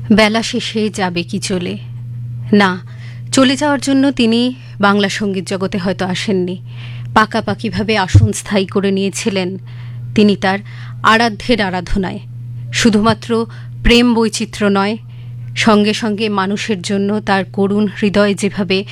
বেলা শেষে যাবে কি চলে? না, চলে যাওয়ার জন্য তিনি বাংলা সঙ্গীত জগতে হয়তো আসেননি, পাকাপাকিভাবে আসন স্থায়ী করে নিয়েছিলেন তিনি তার আরাধ্যের আরাধনায়। শুধুমাত্র প্রেম বৈচিত্র্য নয়, সঙ্গে সঙ্গে মানুষের জন্য তার করুণ হৃদয় যেভাবে